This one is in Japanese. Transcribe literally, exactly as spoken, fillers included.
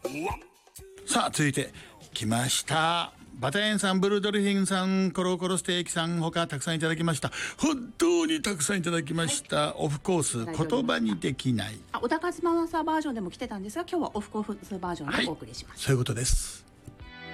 さあ続いて来ました。バタエンさん、ブルードルフィンさん、コロコロステーキさん、他たくさんいただきました。本当にたくさんいただきました、はい、オフコース言葉にできない。 あ、小田和正バージョンでも来てたんですが、今日はオフコースバージョンでお送りします、 はい、そういうことです。